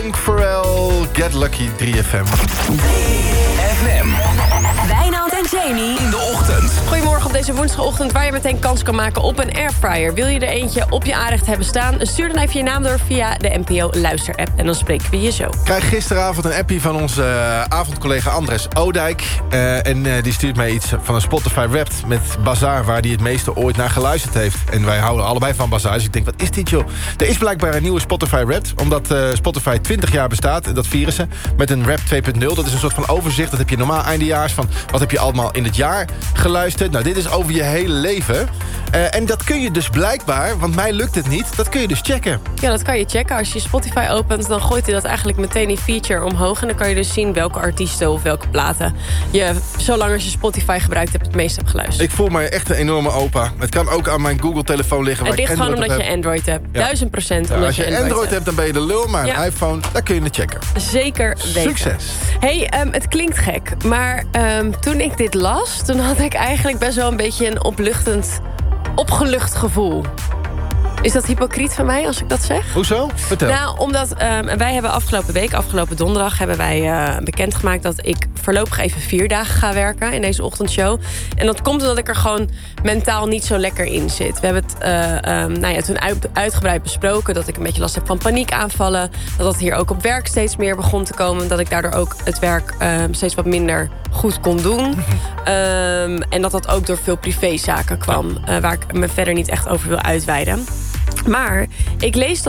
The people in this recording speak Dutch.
Pharrell, Get Lucky, 3FM. 3FM. Wijnand en Jamie In de ochtend. Goedemorgen op deze woensdagochtend waar je meteen kans kan maken op een airfryer. Wil je er eentje op je aanrecht hebben staan? Stuur dan even je naam door via de NPO Luister-app. En dan spreken we je zo. Ik krijg gisteravond een appie van onze avondcollega Andres Oudijk. Die stuurt mij iets van een Spotify Wrapped met Bazaar, waar hij het meeste ooit naar geluisterd heeft. En wij houden allebei van Bazaar. Dus ik denk, wat is dit joh? Er is blijkbaar een nieuwe Spotify Wrapped. Omdat Spotify 20 jaar bestaat. En dat vieren ze met een Wrap 2.0. Dat is een soort van overzicht. Dat heb je normaal eindejaars van wat heb je allemaal in het jaar geluisterd. Nou, dit is over je hele leven. En dat kun je dus blijkbaar, want mij lukt het niet, dat kun je dus checken. Ja, dat kan je checken. Als je Spotify opent, dan gooit hij dat eigenlijk meteen in feature omhoog. En dan kan je dus zien welke artiesten of welke platen je, zolang als je Spotify gebruikt hebt, het meest hebt geluisterd. Ik voel mij echt een enorme opa. Het kan ook aan mijn Google-telefoon liggen. Het ligt gewoon omdat je Android hebt. Ja. 1000% omdat als je Android hebt, dan ben je de lul. Maar een iPhone, daar kun je het checken. Zeker weten. Succes. Hey, het klinkt gek, maar toen ik dit las, toen had ik eigenlijk best wel een beetje een opgelucht gevoel. Is dat hypocriet van mij als ik dat zeg? Hoezo? Vertel. Nou, omdat wij hebben afgelopen donderdag, hebben wij bekendgemaakt dat ik voorlopig even 4 dagen ga werken in deze ochtendshow. En dat komt omdat ik er gewoon mentaal niet zo lekker in zit. We hebben het toen uitgebreid besproken dat ik een beetje last heb van paniekaanvallen. Dat hier ook op werk steeds meer begon te komen. Dat ik daardoor ook het werk steeds wat minder goed kon doen. En dat ook door veel privézaken kwam. Waar ik me verder niet echt over wil uitweiden. Maar ik lees